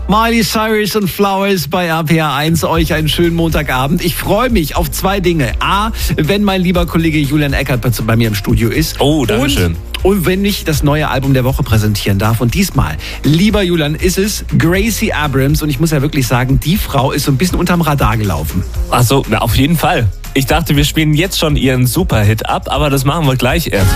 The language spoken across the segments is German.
Miley Cyrus und Flowers bei RPR 1. Euch einen schönen Montagabend. Ich freue mich auf zwei Dinge. A, wenn mein lieber Kollege Julian Eckert bei mir im Studio ist. Oh, danke schön. Und wenn ich das neue Album der Woche präsentieren darf. Und diesmal, lieber Julian, ist es Gracie Abrams. Und ich muss ja wirklich sagen, die Frau ist so ein bisschen unterm Radar gelaufen. Ach so, na, auf jeden Fall. Ich dachte, wir spielen jetzt schon ihren Superhit ab, aber das machen wir gleich erst.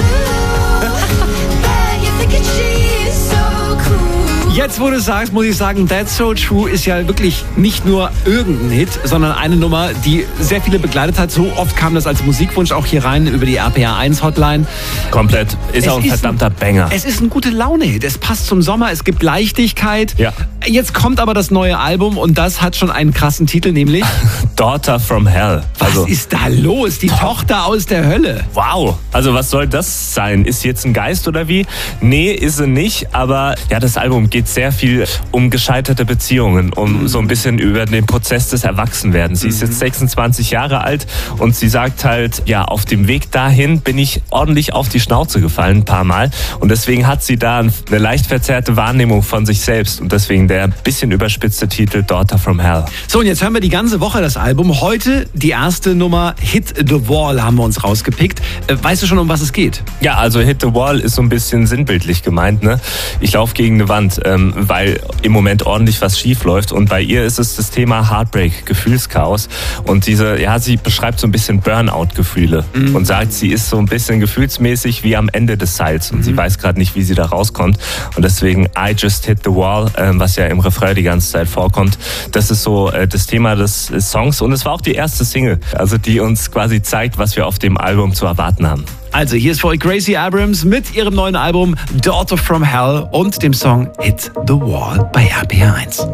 Jetzt, wo du sagst, muss ich sagen, That's So True ist ja wirklich nicht nur irgendein Hit, sondern eine Nummer, die sehr viele begleitet hat. So oft kam das als Musikwunsch auch hier rein über die RPR 1 Hotline. Komplett. Ist auch ein verdammter Banger. Es ist ein gute Laune-Hit. Es passt zum Sommer, es gibt Leichtigkeit. Ja. Jetzt kommt aber das neue Album und das hat schon einen krassen Titel, nämlich Daughter from Hell. Was ist da los? Die Tochter aus der Hölle. Wow. Also was soll das sein? Ist sie jetzt ein Geist oder wie? Nee, ist sie nicht. Aber ja, das Album geht sehr viel um gescheiterte Beziehungen, um so ein bisschen über den Prozess des Erwachsenwerdens. Sie ist jetzt 26 Jahre alt und sie sagt halt, ja, auf dem Weg dahin bin ich ordentlich auf die Schnauze gefallen, ein paar Mal. Und deswegen hat sie da eine leicht verzerrte Wahrnehmung von sich selbst. Und deswegen der bisschen überspitzte Titel Daughter from Hell. So, und jetzt hören wir die ganze Woche das Album. Heute die erste Nummer Hit the Wall haben wir uns rausgepickt. Weißt du schon, um was es geht? Ja, also Hit the Wall ist so ein bisschen sinnbildlich gemeint, ne? Ich laufe gegen eine Wand, weil im Moment ordentlich was schief läuft. Und bei ihr ist es das Thema Heartbreak, Gefühlschaos. Und sie beschreibt so ein bisschen Burnout-Gefühle und sagt, sie ist so ein bisschen gefühlsmäßig wie am Ende des Seils. Und sie weiß gerade nicht, wie sie da rauskommt. Und deswegen I Just Hit the Wall, was ja im Refrain die ganze Zeit vorkommt, das ist so das Thema des Songs. Und es war auch die erste Single, also die uns quasi zeigt, was wir auf dem Album zu erwarten haben. Also hier ist für euch Gracie Abrams mit ihrem neuen Album Daughter from Hell und dem Song Hit the Wall bei RPR 1.